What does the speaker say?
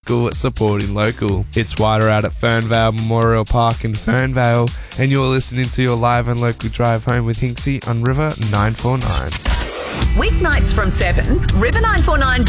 local, supporting local. It's wider out at Fernvale Memorial Park in Fernvale, and you're listening to your live and local drive home with Hinksy on River 949. Weeknights from 7, River 949